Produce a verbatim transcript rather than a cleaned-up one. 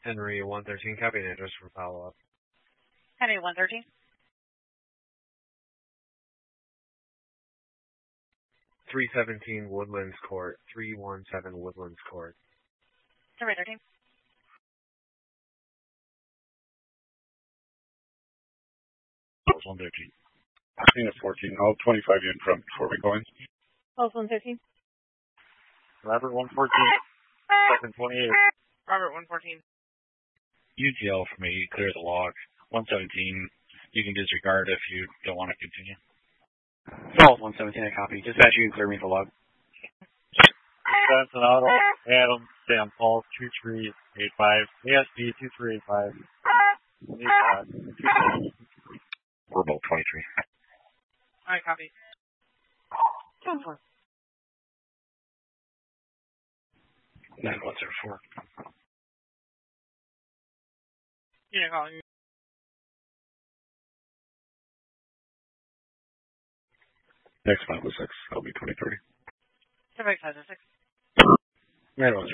Henry one thirteen, copy and address for follow-up. Henry one thirteen. three seventeen Woodlands Court, three one seven Woodlands Court. Henry thirteen. one thirteen. Unit fourteen, all twenty-five in front before we go in. one thirteen. Robert one fourteen, second twenty-eight. Robert one fourteen. U T L for me, clear the log. one seventeen, you can disregard if you don't want to continue. Falls one seventeen, I copy. Dispatch, you can clear me the log. Wisconsin Auto, Adam, Sam Paul, two three eight five, A S P two three eight five. We're about twenty-three. All right, copy. nine one zero four. Unit calling. Next five oh six, I'll be twenty-three. Seven five six. nine one zero